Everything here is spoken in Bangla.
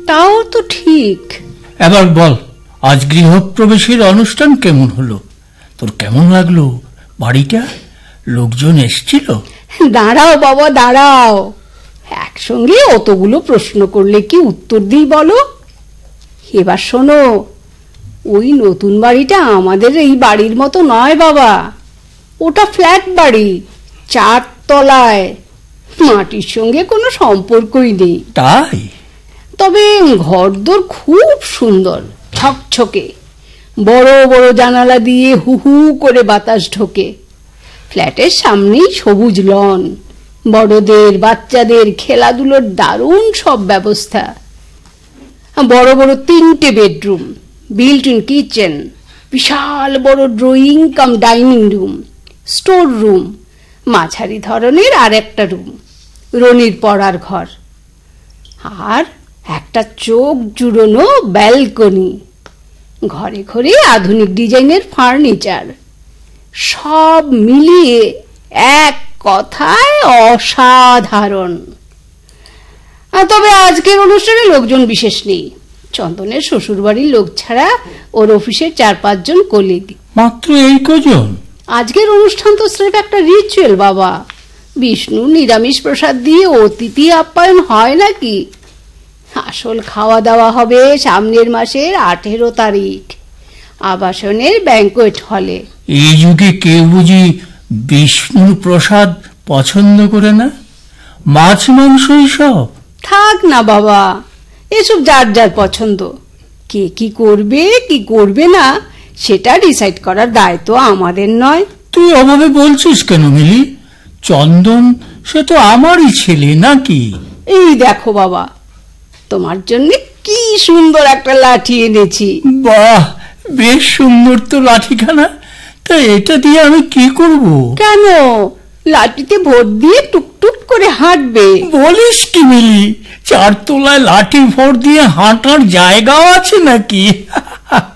তাও তো ঠিক। এবার বল, আজ গৃহপ্রবেশের অনুষ্ঠান কেমন হলো? তোর কেমন লাগলো বাড়িটা? লোকজন এসছিল? দাঁড়াও বাবা দাঁড়াও, একসঙ্গে অতগুলো প্রশ্ন করলে কি উত্তর দিই বলো? এবার শোনো, ওই নতুন বাড়িটা আমাদের এই বাড়ির মতো নয় বাবা, ওটা ফ্ল্যাট বাড়ি, 4 তলায়, মাটির সঙ্গে কোনো সম্পর্কই নেই। তাই? তবে ঘরদোর খুব সুন্দর, ছকছকে, বড় বড় জানালা দিয়ে হু হু করে বাতাস ঢোকে। ফ্ল্যাটের সামনেই সবুজ লন, বড়দের বাচ্চাদের খেলাধুলোর দারুণ সব ব্যবস্থা। বড় বড় 3টে বেডরুম, বিল্ট ইন কিচেন, বিশাল বড় drawing cum dining room, store room, মাঝারি ধরনের আর একটা রুম, রনির পড়ার ঘর, আর একটা চোখ জুড়োনো ব্যালকনি। ঘরে ঘরে আধুনিক ডিজাইনের ফার্নিচার, সব মিলিয়ে এক কথায় অসাধারণ। তবে আজকের অনুষ্ঠানে লোকজন বিশেষ নেই, চন্দনের শ্বশুর বাড়ির লোক ছাড়া ওর অফিসের 4-5 জন কলিগ। মাত্র এই কজন? আজকের অনুষ্ঠান তো স্রেফ একটা রিচুয়াল বাবা। বিষ্ণু নিরামিষ প্রসাদ দিয়ে অতিথি আপ্যায়ন হয় নাকি? আসল খাওয়া দাওয়া হবে সামনের মাসের 18 তারিখ আবাসনের ব্যাংকোয়েট হলে। এই যুগে কেউ বুঝি বিষ্ণু প্রসাদ পছন্দ করে না? মাছ মাংসই সব। থাক না বাবা, এসব যার যার পছন্দ। কে কি করবে কি করবে না সেটা ডিসাইড করার দায়িত্ব আমাদের নয়। তুই অভাবে বলছিস কেন মিলি? চন্দন সে তো আমারই ছেলে নাকি? এই দেখো বাবা, তোমার জন্য কি সুন্দর একটা লাঠি এনেছি। বাহ, বেশ সুন্দর তো লাঠিখানা। তা এটা দিয়ে আমি কি করব? কেন, লাঠিতে ভোট দিয়ে টুকটুক করে হাঁটবে। বলিস কি মিলি, 4 তলায় লাঠি ভর দিয়ে হাঁটার জায়গাও আছে নাকি?